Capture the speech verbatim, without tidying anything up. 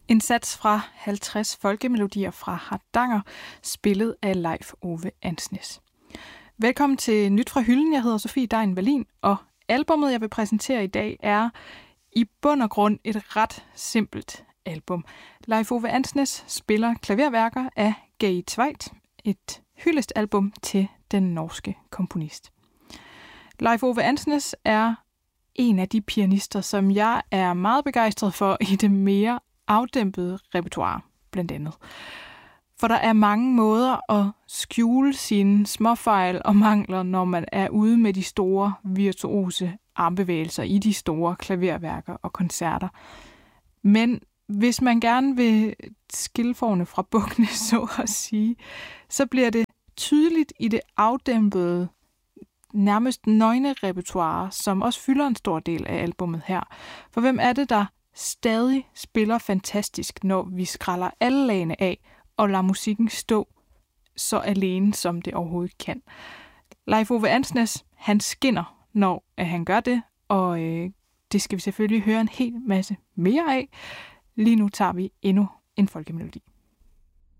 En sats fra halvtreds folkemelodier fra Hardanger, spillet af Leif Ove Andsnes. Velkommen til Nyt fra Hylden. Jeg hedder Sofie Dein Wallin, og albummet, jeg vil præsentere i dag, er i bund og grund et ret simpelt album. Leif Ove Andsnes spiller klaverværker af Geir Tveit, et hyldestalbum til den norske komponist. Leif Ove Andsnes er en af de pianister, som jeg er meget begejstret for i det mere afdæmpede repertoire, blandt andet. For der er mange måder at skjule sine småfejl og mangler, når man er ude med de store virtuose armbevægelser i de store klaverværker og koncerter. Men hvis man gerne vil skille forne fra bukkene, så at sige, så bliver det tydeligt i det afdæmpede, nærmest nøgne repertoire, som også fylder en stor del af albummet her. For hvem er det, der stadig spiller fantastisk, når vi skræller alle lagene af og lader musikken stå så alene, som det overhovedet kan? Leif Ove Andsnes, han skinner, når han gør det, og øh, det skal vi selvfølgelig høre en hel masse mere af. Lige nu tager vi endnu en folkemelodi.